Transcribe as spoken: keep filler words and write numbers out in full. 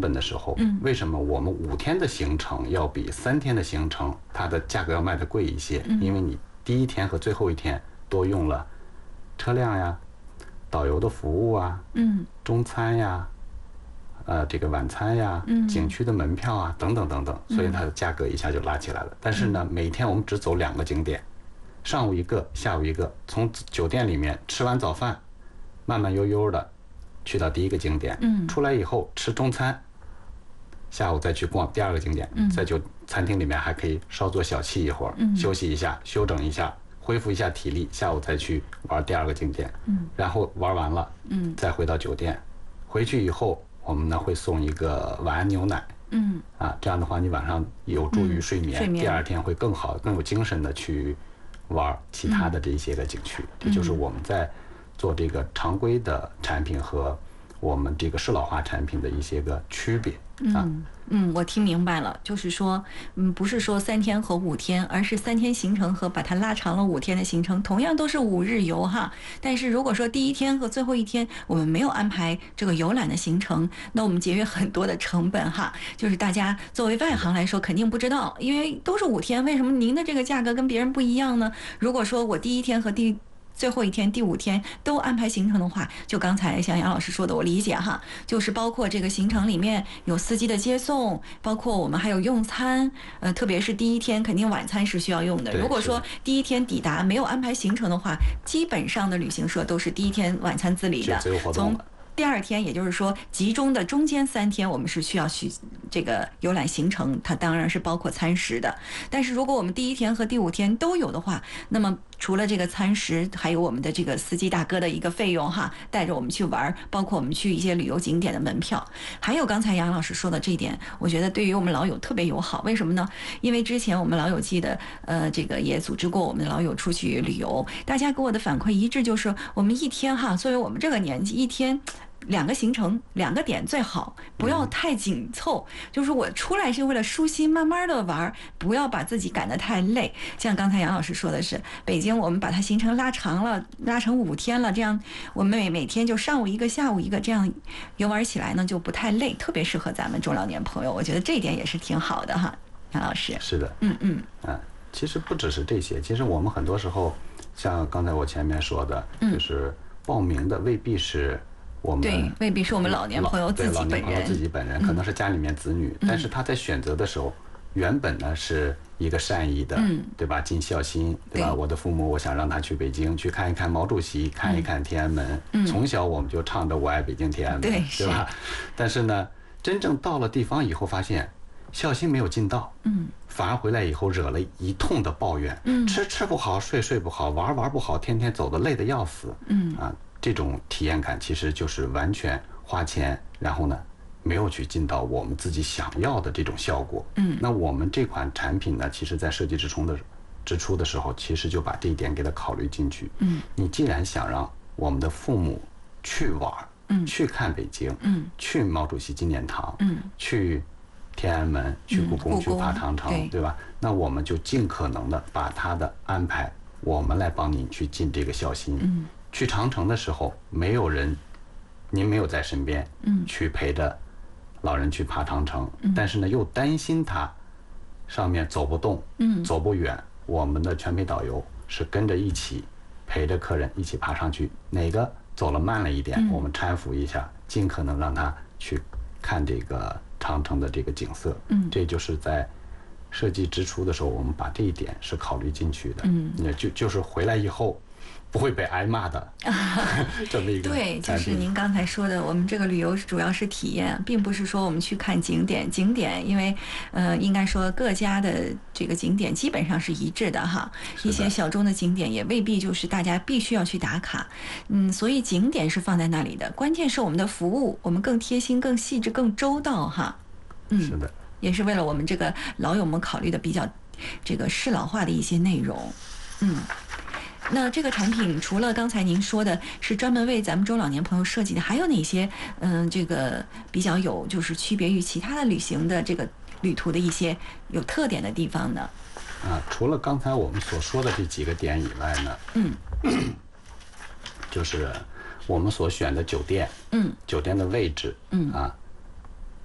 本的时候， 嗯， 为什么我们五天的行程要比三天的行程它的价格要卖的贵一些？ 嗯， 因为你第一天和最后一天多用了车辆呀、导游的服务啊、 嗯， 中餐呀、呃这个晚餐呀、 嗯， 景区的门票啊等等等等，所以它的价格一下就拉起来了。但是呢，每天我们只走两个景点，上午一个，下午一个，从酒店里面吃完早饭，慢慢悠悠的去到第一个景点， 嗯， 出来以后吃中餐，下午再去逛第二个景点， 嗯， 在酒餐厅里面还可以稍作小憩一会儿， 嗯， 休息一下，休整一下，恢复一下体力，下午再去玩第二个景点， 嗯， 然后玩完了， 嗯， 再回到酒店，回去以后我们呢会送一个晚安牛奶， 嗯， 啊，这样的话你晚上有助于睡眠， 嗯、睡眠第二天会更好、更有精神的去玩其他的这些个景区。 嗯、 这就是我们在做这个常规的产品和我们这个适老化产品的一些个区别啊。 嗯嗯，我听明白了，就是说，嗯，不是说三天和五天，而是三天行程和把它拉长了五天的行程，同样都是五日游哈。但是如果说第一天和最后一天我们没有安排这个游览的行程，那我们节约很多的成本哈。就是大家作为外行来说肯定不知道，因为都是五天，为什么您的这个价格跟别人不一样呢？如果说我第一天和第最后一天第五天都安排行程的话，就刚才像杨老师说的我理解哈，就是包括这个行程里面有司机的接送，包括我们还有用餐，呃，特别是第一天肯定晚餐是需要用的。如果说第一天抵达没有安排行程的话，基本上的旅行社都是第一天晚餐自理的，从第二天，也就是说集中的中间三天，我们是需要去这个游览行程，它当然是包括餐食的。但是如果我们第一天和第五天都有的话，那么除了这个餐食，还有我们的这个司机大哥的一个费用哈，带着我们去玩，包括我们去一些旅游景点的门票，还有刚才杨老师说的这一点，我觉得对于我们老友特别友好。为什么呢？因为之前我们老友记的呃这个也组织过我们的老友出去旅游，大家给我的反馈一致就是我们一天哈，作为我们这个年纪一天。两个行程，两个点最好，不要太紧凑。嗯、就是我出来是为了舒心，慢慢的玩，不要把自己赶得太累。像刚才杨老师说的是，北京我们把它行程拉长了，拉成五天了，这样我们每每天就上午一个，下午一个，这样游玩起来呢就不太累，特别适合咱们中老年朋友。我觉得这一点也是挺好的哈，杨老师。 是的， 嗯嗯啊，其实不只是这些，其实我们很多时候，像刚才我前面说的， 嗯、 就是报名的未必是。我们对，未必是我们老年朋友自己本人， 自己本人可能是家里面子女， 嗯、 但是他在选择的时候，原本呢是一个善意的， 嗯、 对吧？尽孝心，对吧？对我的父母，我想让他去北京去看一看毛主席，看一看天安门。 嗯、 从小我们就唱着我爱北京天安门， 对， 对吧？但是呢，真正到了地方以后，发现孝心没有尽到， 嗯， 反而回来以后惹了一通的抱怨， 嗯， 吃吃不好，睡睡不好，玩玩不好，天天走得累得要死， 嗯啊，这种体验感其实就是完全。花钱，然后呢，没有去尽到我们自己想要的这种效果。 嗯， 那我们这款产品呢，其实在设计之初的之初的时候，其实就把这一点给它考虑进去。 嗯， 你既然想让我们的父母去玩， 嗯， 去看北京， 嗯， 去毛主席纪念堂， 嗯， 去天安门，去故宫， 嗯、 去爬长城， 对, 对吧？那我们就尽可能的把它的安排，我们来帮您去尽这个孝心。 嗯， 去长城的时候，没有人。您没有在身边， 嗯， 去陪着老人去爬长城， 嗯， 但是呢，又担心他上面走不动， 嗯， 走不远。我们的全陪导游是跟着一起陪着客人一起爬上去，哪个走了慢了一点， 嗯、 我们搀扶一下，尽可能让他去看这个长城的这个景色。 嗯， 这就是在设计之初的时候，我们把这一点是考虑进去的。 嗯， 也就就是回来以后。不会被挨骂的，这么一个对，就是您刚才说的，我们这个旅游主要是体验，并不是说我们去看景点。景点，因为呃，应该说各家的这个景点基本上是一致的哈，一些小众的景点也未必就是大家必须要去打卡。嗯，所以景点是放在那里的，关键是我们的服务，我们更贴心、更细致、更周到哈。 嗯，是的， 也是为了我们这个老友们考虑的比较这个适老化的一些内容。嗯。那这个产品除了刚才您说的是专门为咱们中老年朋友设计的，还有哪些嗯这个比较有就是区别于其他的旅行的这个旅途的一些有特点的地方呢？ 啊，除了刚才我们所说的这几个点以外呢， 嗯， 就是我们所选的酒店， 嗯， 酒店的位置， 嗯啊，